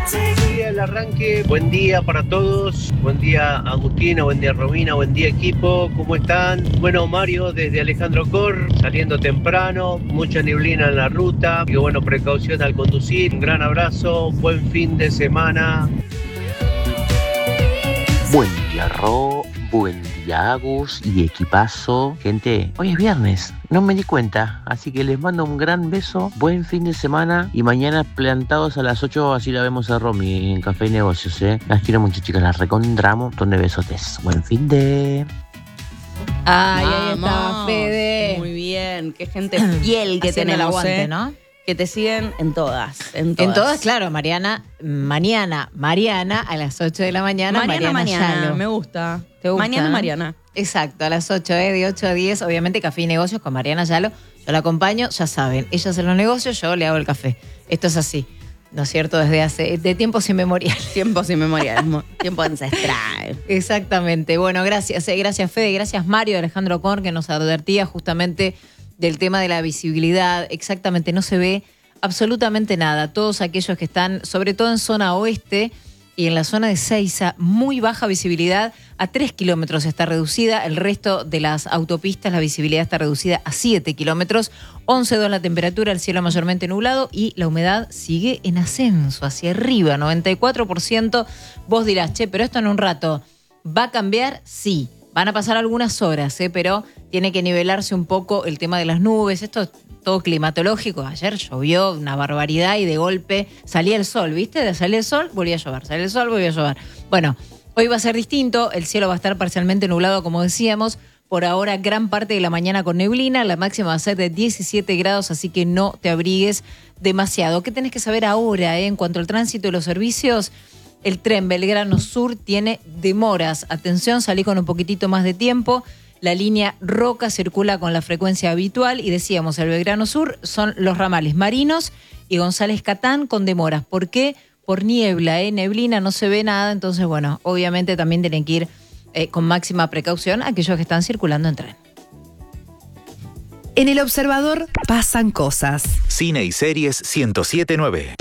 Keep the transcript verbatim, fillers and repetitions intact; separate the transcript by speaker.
Speaker 1: El arranque, buen día para todos, buen día Agustina, buen día Romina, buen día equipo, ¿cómo están? Bueno, Mario desde Alejandro Cor, saliendo temprano, mucha neblina en la ruta, y bueno, precaución al conducir, un gran abrazo, buen fin de semana.
Speaker 2: Buen día Ro, buen día Agus y equipazo. Gente, hoy es viernes, no me di cuenta, así que les mando un gran beso, buen fin de semana y mañana plantados a las ocho, así la vemos a Romy en Café y Negocios, ¿eh? Las quiero mucho, chicas, las recontramo, un montón de besotes. Buen fin de...
Speaker 3: Ay, ahí está, Fede.
Speaker 4: Muy bien, qué gente fiel que
Speaker 3: Haciendo el
Speaker 4: tenemos,
Speaker 3: aguante,
Speaker 4: ¿eh?
Speaker 3: ¿no?
Speaker 4: Que te siguen en todas, en todas.
Speaker 3: En todas, claro, Mariana, mañana, Mariana, a las ocho de la mañana,
Speaker 4: Mariana,
Speaker 3: Mariana
Speaker 4: mañana,
Speaker 3: Yalo.
Speaker 4: me gusta.
Speaker 3: ¿Te gusta?
Speaker 4: Mañana, Mariana.
Speaker 3: Exacto, a las ocho, ¿eh? De ocho a diez, obviamente Café y Negocios con Mariana Yalo. Yo la acompaño, ya saben, ella hace los negocios, yo le hago el café. Esto es así, ¿no es cierto? Desde hace, de tiempos inmemoriales.
Speaker 4: Tiempos inmemoriales, tiempo ancestral.
Speaker 3: Exactamente. Bueno, gracias, eh, gracias Fede, gracias Mario, Alejandro Korn, que nos advertía justamente del tema de la visibilidad. Exactamente, no se ve absolutamente nada. Todos aquellos que están, sobre todo en zona oeste y en la zona de Seiza, muy baja visibilidad, a tres kilómetros está reducida. El resto de las autopistas, la visibilidad está reducida a siete kilómetros. once dos la temperatura, el cielo mayormente nublado y la humedad sigue en ascenso, hacia arriba, noventa y cuatro por ciento. Vos dirás, che, pero esto en un rato, ¿va a cambiar? Sí. Van a pasar algunas horas, ¿eh? Pero tiene que nivelarse un poco el tema de las nubes. Esto es todo climatológico. Ayer llovió una barbaridad y de golpe salía el sol, ¿viste? Salía el sol, volvía a llover. Salía el sol, volvía a llover. Bueno, hoy va a ser distinto. El cielo va a estar parcialmente nublado, como decíamos. Por ahora, gran parte de la mañana con neblina. La máxima va a ser de diecisiete grados, así que no te abrigues demasiado. ¿Qué tenés que saber ahora, eh? En cuanto al tránsito y los servicios? El tren Belgrano Sur tiene demoras. Atención, salí con un poquitito más de tiempo. La línea Roca circula con la frecuencia habitual y decíamos, el Belgrano Sur son los ramales Marinos y González Catán con demoras. ¿Por qué? Por niebla, ¿eh? Neblina, no se ve nada. Entonces, bueno, obviamente también tienen que ir eh, con máxima precaución aquellos que están circulando en tren.
Speaker 5: En El Observador pasan cosas.
Speaker 6: Cine y series ciento siete punto nueve.